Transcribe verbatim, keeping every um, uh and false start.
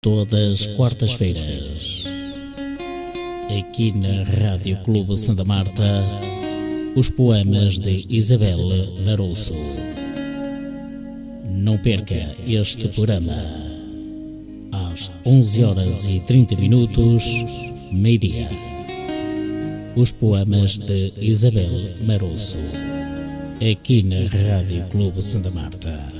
Todas quartas-feiras, aqui na Rádio Clube Santa Marta, os poemas de Isabel Larouço. Não perca este programa, às onze horas e trinta minutos, meio-dia. Os poemas de Isabel Larouço, aqui na Rádio Clube Santa Marta.